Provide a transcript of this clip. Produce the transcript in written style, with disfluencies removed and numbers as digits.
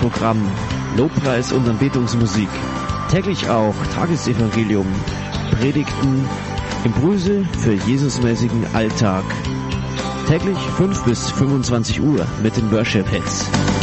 Programm, Lobpreis und Anbetungsmusik. Täglich auch Tagesevangelium, Predigten, Impulse für Jesusmäßigen Alltag. Täglich 5 bis 25 Uhr mit den Worship Hits.